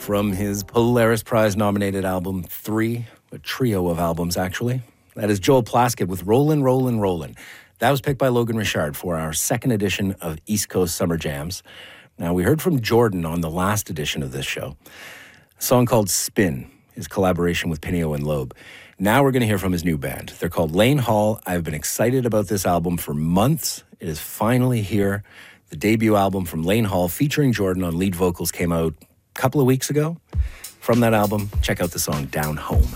From his Polaris Prize-nominated album 3, a trio of albums, actually. That is Joel Plaskett with Rollin', Rollin', Rollin'. That was picked by Logan Richard for our second edition of East Coast Summer Jams. Now, we heard from Jordan on the last edition of this show. A song called Spin, his collaboration with Pineo and Loeb. Now we're going to hear from his new band. They're called Lane Hall. I've been excited about this album for months. It is finally here. The debut album from Lane Hall featuring Jordan on lead vocals came out couple of weeks ago. From that album, check out the song Down Home.